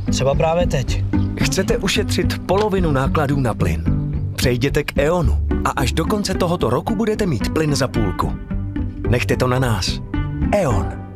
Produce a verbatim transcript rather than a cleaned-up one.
Třeba právě teď. Chcete ušetřit polovinu nákladů na plyn? Přejděte k E O N u a až do konce tohoto roku budete mít plyn za půlku. Nechte to na nás. E O N.